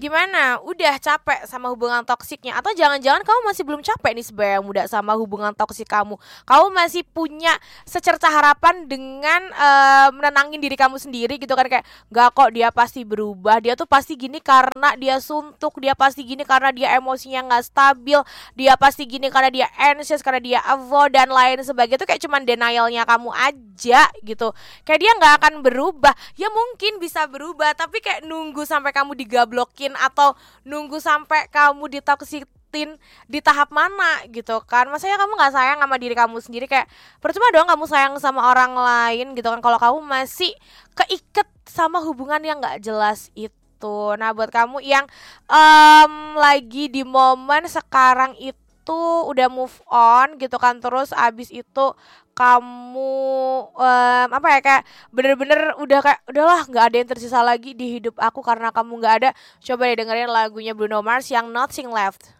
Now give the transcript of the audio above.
Gimana? Udah capek sama hubungan toksiknya? Atau jangan-jangan kamu masih belum capek nih sebenarnya muda sama hubungan toksik kamu? Kamu masih punya secerca harapan dengan menenangin diri kamu sendiri gitu kan, kayak gak kok, dia pasti berubah, dia tuh pasti gini karena dia suntuk, dia pasti gini karena dia emosinya nggak stabil, dia pasti gini karena dia anxious, karena dia avoid dan lain sebagainya. Itu kayak cuman denialnya kamu aja gitu. Kayak dia nggak akan berubah. Ya mungkin bisa berubah, tapi kayak nunggu sampai kamu digablokin atau nunggu sampai kamu ditoksitin di tahap mana gitu kan. Maksudnya kamu nggak sayang sama diri kamu sendiri, kayak percuma dong kamu sayang sama orang lain gitu kan kalau kamu masih keiket sama hubungan yang nggak jelas itu. Nah buat kamu yang lagi di momen sekarang itu udah move on gitu kan, terus abis itu kamu apa ya, kayak bener-bener udah kayak udahlah nggak ada yang tersisa lagi di hidup aku karena kamu nggak ada. Coba deh dengerin lagunya Bruno Mars yang Nothing Left.